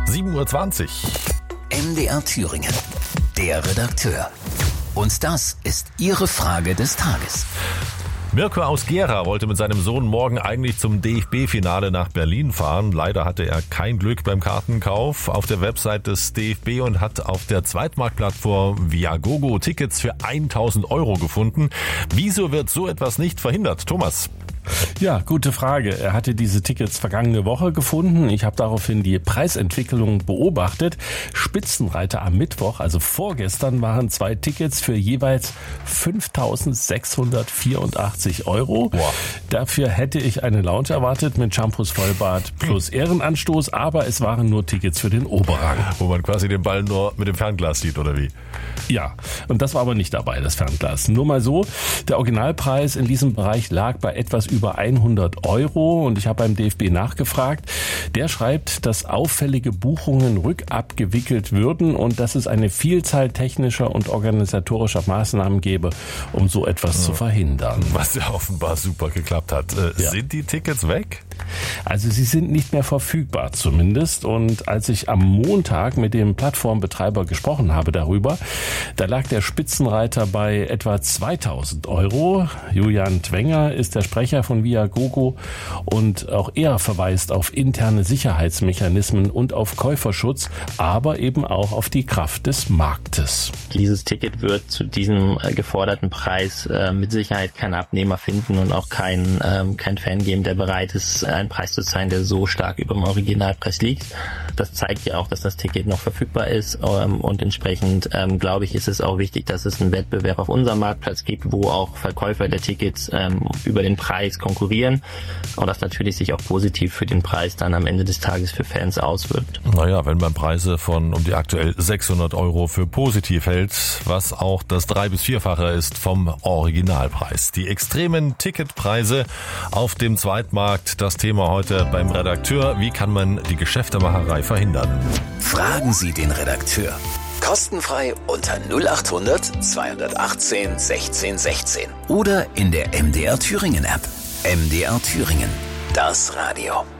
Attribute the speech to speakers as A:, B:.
A: 7:20 Uhr.
B: MDR Thüringen, der Redakteur. Und das ist Ihre Frage des Tages.
A: Mirko aus Gera wollte mit seinem Sohn morgen eigentlich zum DFB-Finale nach Berlin fahren. Leider hatte er kein Glück beim Kartenkauf auf der Website des DFB und hat auf der Zweitmarktplattform Viagogo Tickets für 1.000 € gefunden. Wieso wird so etwas nicht verhindert? Thomas?
C: Ja, gute Frage. Er hatte diese Tickets vergangene Woche gefunden. Ich habe daraufhin die Preisentwicklung beobachtet. Spitzenreiter am Mittwoch, also vorgestern, waren 2 Tickets für jeweils 5.684 €.
A: Boah.
C: Dafür hätte ich eine Lounge erwartet mit Shampoos Vollbad plus Ehrenanstoß, aber es waren nur Tickets für den Oberrang.
A: Wo man quasi den Ball nur mit dem Fernglas sieht, oder wie?
C: Ja, und das war aber nicht dabei, das Fernglas. Nur mal so, der Originalpreis in diesem Bereich lag bei etwas über 100 € und ich habe beim DFB nachgefragt. Der schreibt, dass auffällige Buchungen rückabgewickelt würden und dass es eine Vielzahl technischer und organisatorischer Maßnahmen gäbe, um so etwas zu verhindern.
A: Was ja offenbar super geklappt hat.
C: Ja.
A: Sind die Tickets weg?
C: Also sie sind nicht mehr verfügbar zumindest, und als ich am Montag mit dem Plattformbetreiber gesprochen habe darüber, da lag der Spitzenreiter bei etwa 2.000 €. Julian Twenger ist der Sprecher von Viagogo und auch er verweist auf interne Sicherheitsmechanismen und auf Käuferschutz, aber eben auch auf die Kraft des Marktes.
D: Dieses Ticket wird zu diesem geforderten Preis mit Sicherheit keinen Abnehmer finden und auch kein Fan geben, der bereit ist, einen Preis zu zahlen, der so stark über dem Originalpreis liegt. Das zeigt ja auch, dass das Ticket noch verfügbar ist, und entsprechend glaube ich, ist es auch wichtig, dass es einen Wettbewerb auf unserem Marktplatz gibt, wo auch Verkäufer der Tickets über den Preis konkurrieren und das natürlich sich auch positiv für den Preis dann am Ende des Tages für Fans auswirkt.
A: Naja, wenn man Preise von um die aktuell 600 € für positiv hält, was auch das 3- bis 4-fache ist vom Originalpreis. Die extremen Ticketpreise auf dem Zweitmarkt, das Thema heute beim Redakteur. Wie kann man die Geschäftemacherei verhindern?
B: Fragen Sie den Redakteur. Kostenfrei unter 0800 218 16 16 oder in der MDR Thüringen App. MDR Thüringen, das Radio.